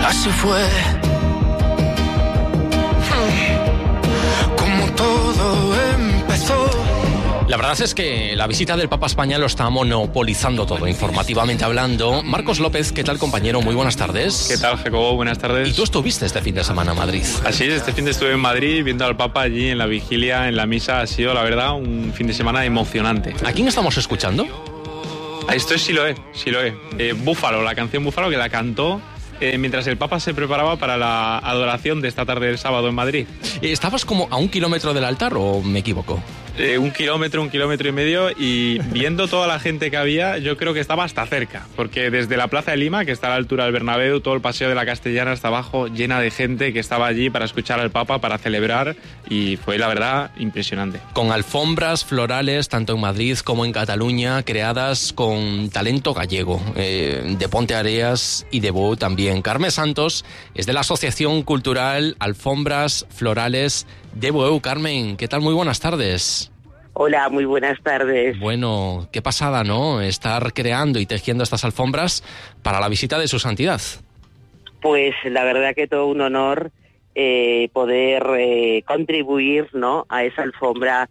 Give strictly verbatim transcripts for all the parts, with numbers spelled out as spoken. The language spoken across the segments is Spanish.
Así fue. Como todo empezó. La verdad es que la visita del Papa a España lo está monopolizando todo, informativamente hablando. Marcos López, ¿qué tal, compañero? Muy buenas tardes. ¿Qué tal, Jacobo? Buenas tardes. ¿Y tú estuviste este fin de semana en Madrid? Así es, este fin de estuve en Madrid viendo al Papa allí en la vigilia, en la misa. Ha sido, la verdad, un fin de semana emocionante. ¿A quién estamos escuchando? A esto es Siloé, Siloé. Eh, Búfalo, la canción Búfalo, que la cantó eh, mientras el Papa se preparaba para la adoración de esta tarde del sábado en Madrid. ¿Estabas como a un kilómetro del altar o me equivoco? Eh, un kilómetro, un kilómetro y medio, y viendo toda la gente que había, yo creo que estaba hasta cerca, porque desde la Plaza de Lima, que está a la altura del Bernabéu, todo el Paseo de la Castellana hasta abajo, llena de gente que estaba allí para escuchar al Papa, para celebrar, y fue, la verdad, impresionante. Con alfombras florales, tanto en Madrid como en Cataluña, creadas con talento gallego, eh, de Ponte Areas y de Bueu también. Carmen Santos es de la Asociación Cultural Alfombras Florales de Bueu. Carmen, ¿qué tal? Muy buenas tardes. Hola, muy buenas tardes. Bueno, qué pasada, ¿no? Estar creando y tejiendo estas alfombras para la visita de su santidad. Pues la verdad que todo un honor eh, poder eh, contribuir, ¿no?, a esa alfombra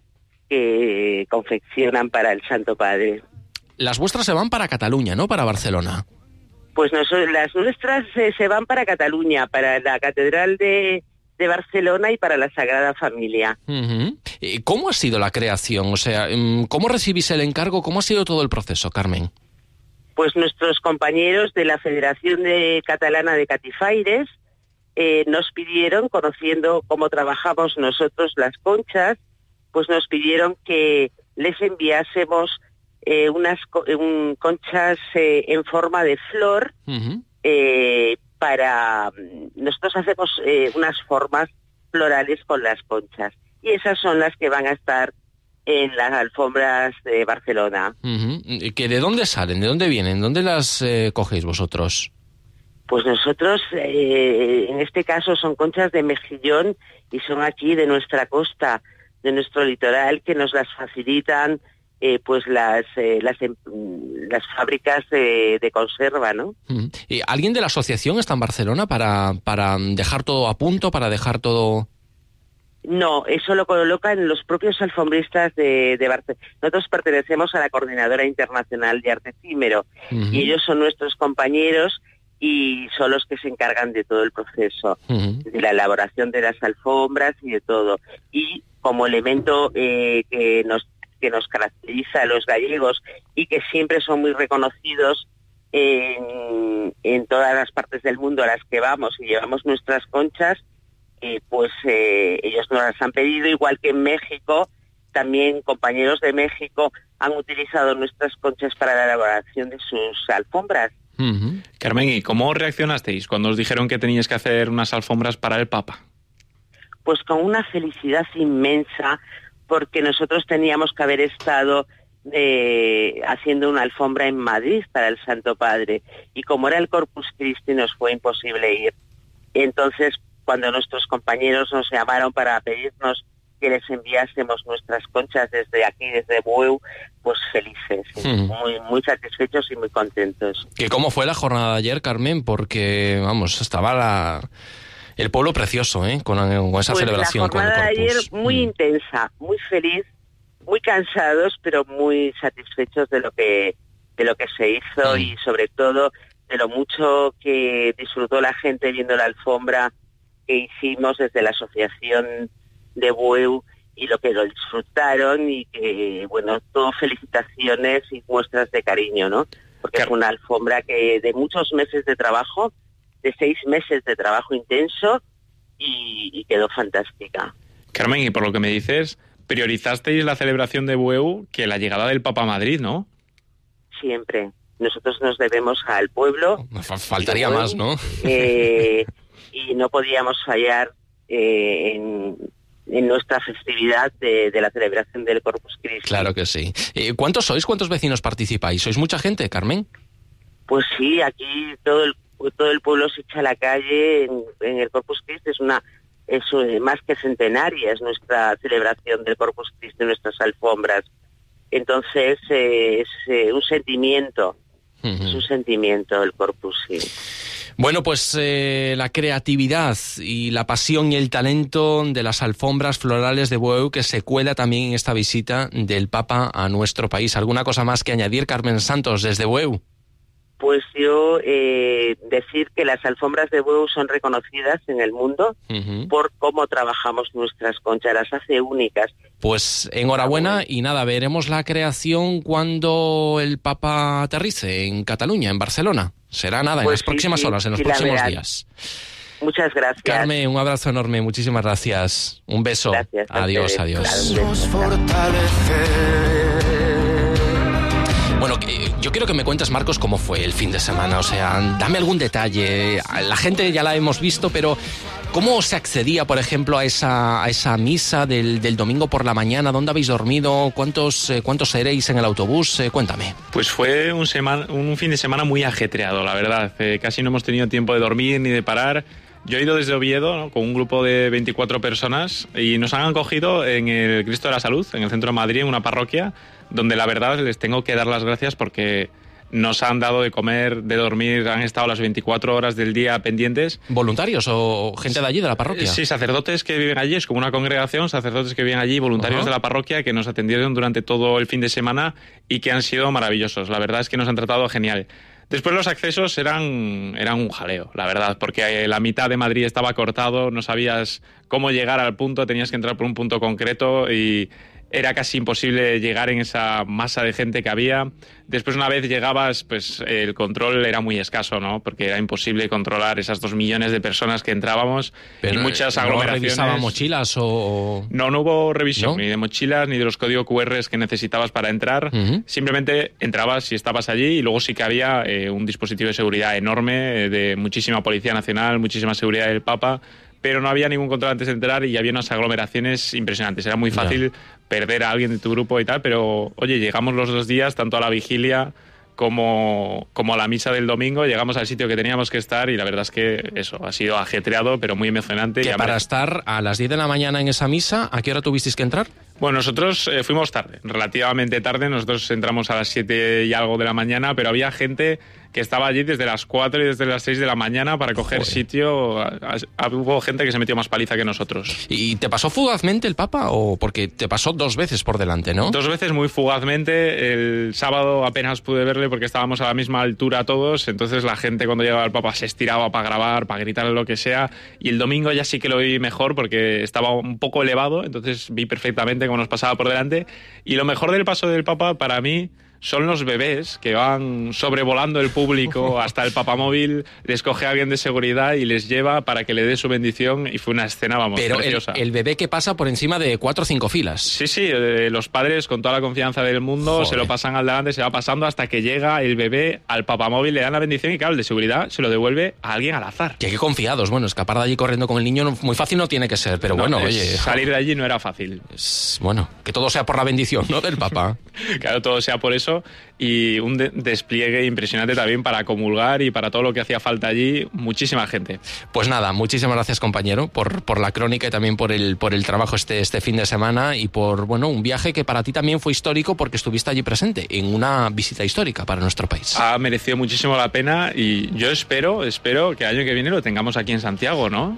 que confeccionan para el Santo Padre. Las vuestras se van para Cataluña, ¿no? Para Barcelona. Pues nosotros, las nuestras eh, se van para Cataluña, para la Catedral de... de Barcelona y para la Sagrada Familia. Uh-huh. ¿Cómo ha sido la creación? O sea, ¿cómo recibís el encargo? ¿Cómo ha sido todo el proceso, Carmen? Pues nuestros compañeros de la Federación de Catalana de Catifaires eh, nos pidieron, conociendo cómo trabajamos nosotros las conchas, pues nos pidieron que les enviásemos eh, unas un, conchas eh, en forma de flor, uh-huh. eh, para... Nosotros hacemos eh, unas formas florales con las conchas y esas son las que van a estar en las alfombras de Barcelona. Uh-huh. ¿Que de dónde salen? ¿De dónde vienen? ¿Dónde las eh, cogéis vosotros? Pues nosotros, eh, en este caso, son conchas de mejillón y son aquí de nuestra costa, de nuestro litoral, que nos las facilitan Eh, pues las eh, las las fábricas de, de conserva, ¿no? Uh-huh. ¿Y alguien de la asociación está en Barcelona para para dejar todo a punto, para dejar todo...? No, eso lo colocan los propios alfombristas de, de Barcelona. Nosotros pertenecemos a la Coordinadora Internacional de Arte Efímero, uh-huh. y ellos son nuestros compañeros y son los que se encargan de todo el proceso, uh-huh. de la elaboración de las alfombras y de todo. Y como elemento eh, que nos que nos caracteriza a los gallegos y que siempre son muy reconocidos en, en todas las partes del mundo a las que vamos y llevamos nuestras conchas, eh, pues eh, ellos nos las han pedido, igual que en México, también compañeros de México han utilizado nuestras conchas para la elaboración de sus alfombras. Uh-huh. Carmen, ¿y cómo reaccionasteis cuando os dijeron que teníais que hacer unas alfombras para el Papa? Pues con una felicidad inmensa, porque nosotros teníamos que haber estado eh, haciendo una alfombra en Madrid para el Santo Padre, y como era el Corpus Christi nos fue imposible ir. Entonces, cuando nuestros compañeros nos llamaron para pedirnos que les enviásemos nuestras conchas desde aquí, desde Bueu, pues felices, mm. muy, muy satisfechos y muy contentos. ¿Y cómo fue la jornada de ayer, Carmen? Porque, vamos, estaba la... el pueblo precioso, ¿eh? Con, con esa pues celebración. La jornada con el de ayer Corpus. muy mm. intensa, muy feliz, muy cansados, pero muy satisfechos de lo que de lo que se hizo, mm. y sobre todo de lo mucho que disfrutó la gente viendo la alfombra que hicimos desde la Asociación de Bueu, y lo que lo disfrutaron, y que, bueno, todo felicitaciones y muestras de cariño, ¿no? Porque claro, es una alfombra que de muchos meses de trabajo, de seis meses de trabajo intenso, y, y quedó fantástica. Carmen, y por lo que me dices, priorizasteis la celebración de Bueu que la llegada del Papa a Madrid, ¿no? Siempre. Nosotros nos debemos al pueblo. Faltaría Bueu, más, ¿no? Eh, y no podíamos fallar eh, en, en nuestra festividad de, de la celebración del Corpus Christi. Claro que sí. Eh, ¿Cuántos sois? ¿Cuántos vecinos participáis? ¿Sois mucha gente, Carmen? Pues sí, aquí todo el todo el pueblo se echa a la calle en, en el Corpus Christi. Es una es más que centenaria, es nuestra celebración del Corpus Christi, nuestras alfombras. Entonces eh, es eh, un sentimiento, uh-huh. es un sentimiento el Corpus, sí. Bueno, pues eh, la creatividad y la pasión y el talento de las alfombras florales de Bueu que se cuela también en esta visita del Papa a nuestro país. ¿Alguna cosa más que añadir, Carmen Santos, desde Bueu? Pues yo eh, decir que las alfombras de Bueu son reconocidas en el mundo uh-huh. por cómo trabajamos nuestras conchas, las hace únicas. Pues enhorabuena y nada, veremos la creación cuando el Papa aterrice en Cataluña, en Barcelona. Será nada, pues en las sí, próximas sí, horas, en los sí, próximos días. Muchas gracias. Carmen, un abrazo enorme, muchísimas gracias. Un beso. Gracias, adiós, adiós. Bueno, yo quiero que me cuentes, Marcos, cómo fue el fin de semana. O sea, dame algún detalle. La gente ya la hemos visto, pero ¿cómo se accedía, por ejemplo, a esa, a esa misa del, del domingo por la mañana? ¿Dónde habéis dormido? ¿Cuántos, eh, cuántos seréis en el autobús? Eh, cuéntame. Pues fue un, semana, un fin de semana muy ajetreado, la verdad. Eh, casi no hemos tenido tiempo de dormir ni de parar. Yo he ido desde Oviedo, ¿no?, con un grupo de veinticuatro personas y nos han acogido en el Cristo de la Salud, en el centro de Madrid, en una parroquia, donde la verdad les tengo que dar las gracias porque nos han dado de comer, de dormir, han estado las veinticuatro horas del día pendientes. ¿Voluntarios o gente de allí, de la parroquia? Sí, sacerdotes que viven allí, es como una congregación, sacerdotes que viven allí, voluntarios uh-huh. de la parroquia, que nos atendieron durante todo el fin de semana y que han sido maravillosos. La verdad es que nos han tratado genial. Después los accesos eran, eran un jaleo, la verdad, porque la mitad de Madrid estaba cortado, no sabías cómo llegar al punto, tenías que entrar por un punto concreto y era casi imposible llegar en esa masa de gente que había. Después, una vez llegabas, pues el control era muy escaso, ¿no? Porque era imposible controlar esas dos millones de personas que entrábamos. Pero y muchas ¿no aglomeraciones. ¿Revisaban mochilas o...? No, no hubo revisión, ¿No? ni de mochilas, ni de los códigos cu erres que necesitabas para entrar. Uh-huh. Simplemente entrabas y estabas allí, y luego sí que había eh, un dispositivo de seguridad enorme, eh, de muchísima Policía Nacional, muchísima seguridad del Papa, pero no había ningún control antes de entrar y había unas aglomeraciones impresionantes. Era muy fácil yeah. perder a alguien de tu grupo y tal, pero oye, llegamos los dos días, tanto a la vigilia como, como a la misa del domingo, llegamos al sitio que teníamos que estar y la verdad es que eso, ha sido ajetreado, pero muy emocionante. Que y para me... estar a las diez de la mañana en esa misa, ¿a qué hora tuvisteis que entrar? Bueno, nosotros eh, fuimos tarde, relativamente tarde, nosotros entramos a las siete y algo de la mañana, pero había gente que estaba allí desde las cuatro y desde las seis de la mañana para coger Joder. sitio. A, a, hubo gente que se metió más paliza que nosotros. ¿Y te pasó fugazmente el Papa o porque te pasó dos veces por delante, no? Dos veces muy fugazmente. El sábado apenas pude verle porque estábamos a la misma altura todos, entonces la gente cuando llegaba el Papa se estiraba para grabar, para gritar lo que sea, y el domingo ya sí que lo vi mejor porque estaba un poco elevado, entonces vi perfectamente cómo nos pasaba por delante. Y lo mejor del paso del Papa para mí son los bebés que van sobrevolando el público hasta el papamóvil, les coge a alguien de seguridad y les lleva para que le dé su bendición, y fue una escena, vamos, Pero preciosa. El, el bebé que pasa por encima de cuatro o cinco filas. Sí, sí, eh, los padres con toda la confianza del mundo Joder. se lo pasan al delante, se va pasando hasta que llega el bebé al papamóvil, le dan la bendición y claro, el de seguridad se lo devuelve a alguien al azar. Que qué confiados, bueno, escapar de allí corriendo con el niño no, muy fácil no tiene que ser, pero no, bueno, es, oye... Salir de allí no era fácil. Es, bueno, que todo sea por la bendición, ¿no?, del Papa. Claro, todo sea por eso. Y un de- despliegue impresionante también para comulgar y para todo lo que hacía falta allí, muchísima gente. Pues nada, muchísimas gracias, compañero, por, por la crónica y también por el, por el trabajo este, este fin de semana y por, bueno, un viaje que para ti también fue histórico porque estuviste allí presente en una visita histórica para nuestro país. Ha merecido muchísimo la pena y yo espero, espero que el año que viene lo tengamos aquí en Santiago, ¿no?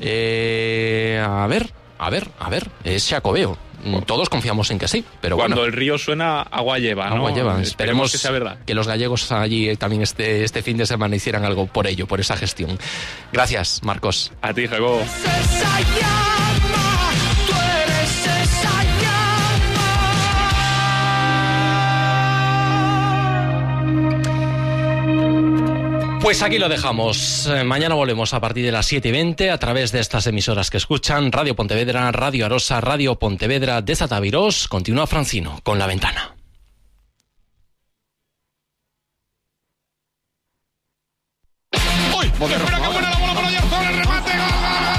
Eh, a ver, a ver, a ver, es Xacobeo. Todos confiamos en que sí, pero Cuando bueno. el río suena, agua lleva, ¿no? Agua lleva. Esperemos, Esperemos que sea verdad. Que los gallegos allí también este, este fin de semana hicieran algo por ello, por esa gestión. Gracias, Marcos. A ti, Jacobo. Pues aquí lo dejamos. Eh, mañana volvemos a partir de las siete y veinte a través de estas emisoras que escuchan: Radio Pontevedra, Radio Arosa, Radio Pontevedra de Zatavirós. Continúa Francino con La Ventana. ¡Uy! ¡Espera que buena la bola para Oyarzún! ¡El remate! ¡Gol,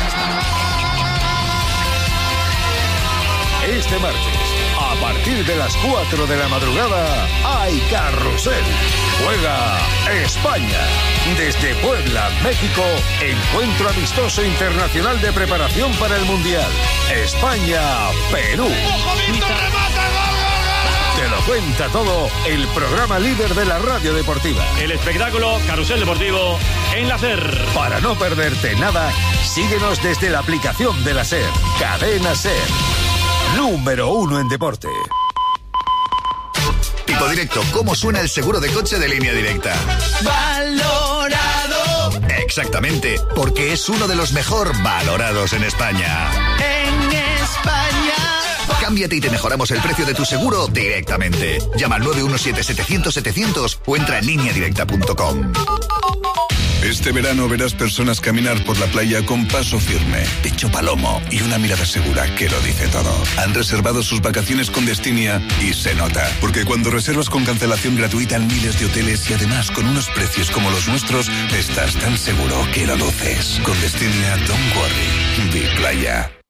gol, gol! Este martes, a partir de las cuatro de la madrugada, hay carrusel. Juega España. Desde Puebla, México, encuentro amistoso internacional de preparación para el Mundial. España-Perú. ¡Ojo, Víctor! ¡Remata! ¡Gol, gol, gol! Te lo cuenta todo el programa líder de la radio deportiva. El espectáculo Carrusel Deportivo en la SER. Para no perderte nada, síguenos desde la aplicación de la SER. Cadena SER. Número uno en deporte. Tipo Directo, ¿cómo suena el seguro de coche de Línea Directa? Valorado. Exactamente, porque es uno de los mejor valorados en España. En España. Cámbiate y te mejoramos el precio de tu seguro directamente. Llama al nueve uno siete, setecientos, setecientos o entra en línea directa punto com. Este verano verás personas caminar por la playa con paso firme, pecho palomo y una mirada segura que lo dice todo. Han reservado sus vacaciones con Destinia y se nota, porque cuando reservas con cancelación gratuita en miles de hoteles y además con unos precios como los nuestros, estás tan seguro que lo luces. Con Destinia, don't worry, vi playa.